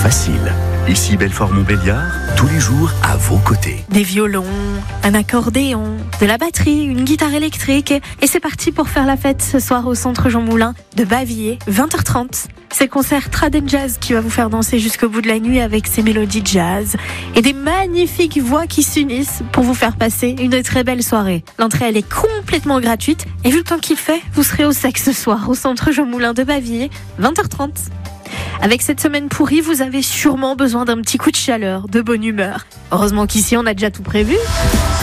facile. Ici Belfort-Montbéliard, tous les jours à vos côtés. Des violons, un accordéon, de la batterie, une guitare électrique. Et c'est parti pour faire la fête ce soir au Centre Jean Moulin de Baviers, 20h30. C'est le concert Trad & Jazz qui va vous faire danser jusqu'au bout de la nuit avec ses mélodies jazz et des magnifiques voix qui s'unissent pour vous faire passer une très belle soirée. L'entrée, elle est complètement gratuite et vu le temps qu'il fait, vous serez au sec ce soir au Centre Jean Moulin de Baviers, 20h30. Avec cette semaine pourrie, vous avez sûrement besoin d'un petit coup de chaleur, de bonne humeur. Heureusement qu'ici, on a déjà tout prévu.